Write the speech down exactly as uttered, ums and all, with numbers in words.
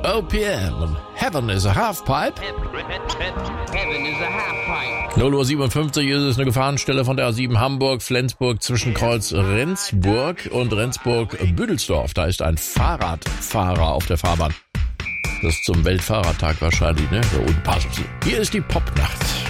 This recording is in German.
O P M. Heaven is a Halfpipe. Heaven is a half-pipe. null Uhr siebenundfünfzig ist es eine Gefahrenstelle von der A sieben Hamburg-Flensburg zwischen Kreuz Rendsburg und Rendsburg-Büdelsdorf. Da ist ein Fahrradfahrer auf der Fahrbahn. Das ist zum Weltfahrradtag wahrscheinlich, ne? Der Unpass. Hier ist die Popnacht.